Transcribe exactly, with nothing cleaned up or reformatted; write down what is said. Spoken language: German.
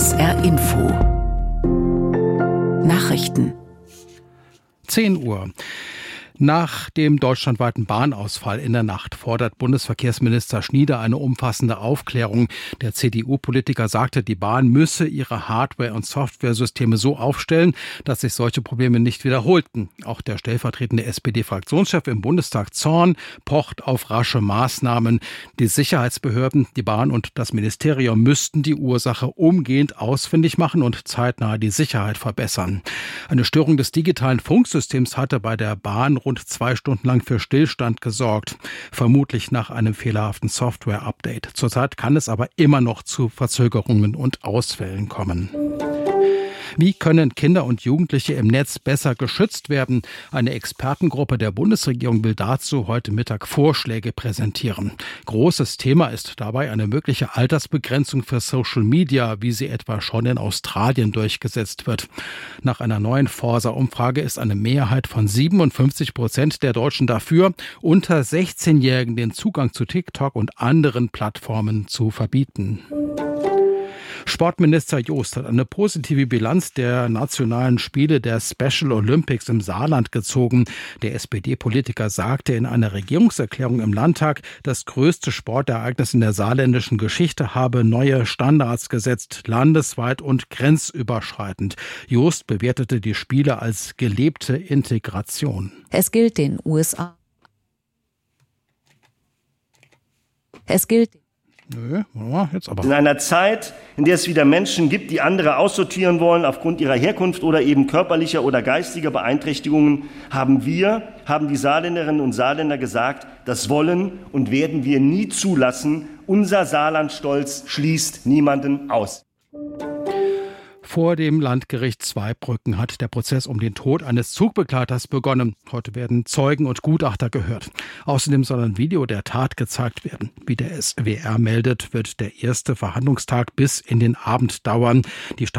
S R Info Nachrichten zehn Uhr. Nach dem deutschlandweiten Bahnausfall in der Nacht fordert Bundesverkehrsminister Schnieder eine umfassende Aufklärung. Der C D U-Politiker sagte, die Bahn müsse ihre Hardware- und Softwaresysteme so aufstellen, dass sich solche Probleme nicht wiederholten. Auch der stellvertretende S P D-Fraktionschef im Bundestag Zorn pocht auf rasche Maßnahmen. Die Sicherheitsbehörden, die Bahn und das Ministerium müssten die Ursache umgehend ausfindig machen und zeitnah die Sicherheit verbessern. Eine Störung des digitalen Funksystems hatte bei der Bahn rund zwei Stunden lang für Stillstand gesorgt, vermutlich nach einem fehlerhaften Software-Update. Zurzeit kann es aber immer noch zu Verzögerungen und Ausfällen kommen. Wie können Kinder und Jugendliche im Netz besser geschützt werden? Eine Expertengruppe der Bundesregierung will dazu heute Mittag Vorschläge präsentieren. Großes Thema ist dabei eine mögliche Altersbegrenzung für Social Media, wie sie etwa schon in Australien durchgesetzt wird. Nach einer neuen Forsa-Umfrage ist eine Mehrheit von siebenundfünfzig Prozent der Deutschen dafür, unter sechzehnjährigen den Zugang zu TikTok und anderen Plattformen zu verbieten. Sportminister Jost hat eine positive Bilanz der nationalen Spiele der Special Olympics im Saarland gezogen. Der S P D-Politiker sagte in einer Regierungserklärung im Landtag, das größte Sportereignis in der saarländischen Geschichte habe neue Standards gesetzt, landesweit und grenzüberschreitend. Jost bewertete die Spiele als gelebte Integration. Es gilt den U S A. Es gilt Nö, jetzt aber. In einer Zeit, in der es wieder Menschen gibt, die andere aussortieren wollen aufgrund ihrer Herkunft oder eben körperlicher oder geistiger Beeinträchtigungen, haben wir, haben die Saarländerinnen und Saarländer gesagt, das wollen und werden wir nie zulassen. Unser Saarlandstolz schließt niemanden aus. Vor dem Landgericht Zweibrücken hat der Prozess um den Tod eines Zugbegleiters begonnen. Heute werden Zeugen und Gutachter gehört. Außerdem soll ein Video der Tat gezeigt werden. Wie der S W R meldet, wird der erste Verhandlungstag bis in den Abend dauern. Die